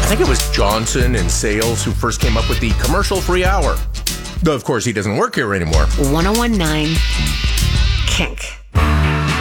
think it was Johnson in sales who first came up with the commercial-free hour. Though, of course, he doesn't work here anymore. 1019 Kink.